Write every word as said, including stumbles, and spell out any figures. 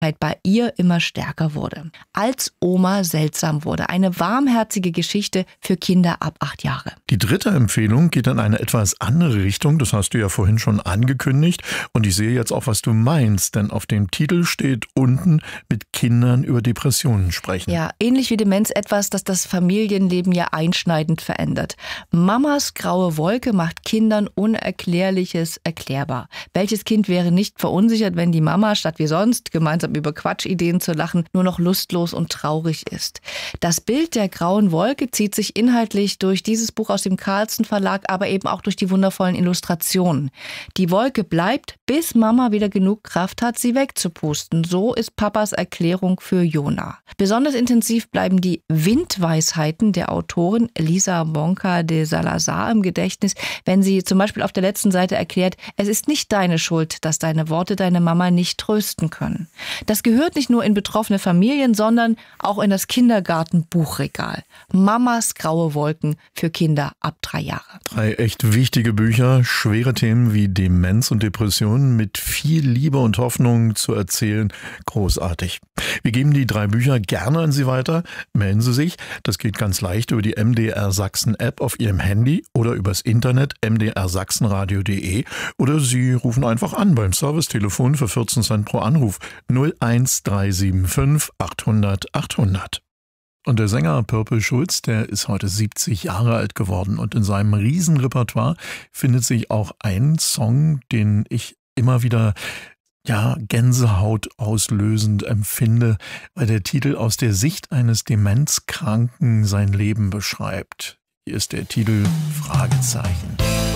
bei ihr immer stärker wurde. Als Oma seltsam wurde. Eine warmherzige Geschichte für Kinder ab acht Jahre. Die dritte Empfehlung geht in eine etwas andere Richtung. Das hast du ja vorhin schon angekündigt. Und ich sehe jetzt auch, was du meinst. Denn auf dem Titel steht unten: mit Kindern über Depressionen sprechen. Ja, ähnlich wie Demenz etwas, das das Familienleben ja einschneidend verändert. Mamas graue Wolke macht Kindern Unerklärliches erklärbar. Welches Kind wäre nicht verunsichert, wenn die Mama statt wie sonst gemeinsam über Quatschideen zu lachen nur noch lustlos und traurig ist? Das Bild der grauen Wolke zieht sich inhaltlich durch dieses Buch aus dem Carlsen Verlag, aber eben auch durch die wundervollen Illustrationen. Die Wolke bleibt, bis Mama wieder genug Kraft hat, sie wegzupusten. So ist Papas Erklärung für Jona. Besonders intensiv bleiben die Windweisheiten der Autorin Elisa Bonca de Salazar im Gedächtnis, wenn sie zum Beispiel auf der letzten Seite erklärt: Es ist nicht deine Schuld, dass deine Worte deine Mama nicht trösten können. Das gehört nicht nur in betroffene Familien, sondern auch in das Kindergartenbuchregal. Mamas graue Wolken für Kinder ab drei Jahre. Drei echt wichtige Bücher, schwere Themen wie Demenz und Depressionen mit viel Liebe und Hoffnung zu erzählen. Großartig. Wir geben die drei Bücher gerne an Sie weiter. Melden Sie sich. Das geht ganz leicht über die M D R Sachsen App auf Ihrem Handy oder übers Internet m d r sachsenradio punkt d e oder Sie rufen einfach an beim Servicetelefon für vierzehn Cent pro Anruf null eins drei sieben fünf achthundert achthundert. Und der Sänger Purple Schulz, der ist heute siebzig Jahre alt geworden und in seinem Riesenrepertoire findet sich auch ein Song, den ich immer wieder ja, Gänsehaut auslösend empfinde, weil der Titel aus der Sicht eines Demenzkranken sein Leben beschreibt. Hier ist der Titel Fragezeichen.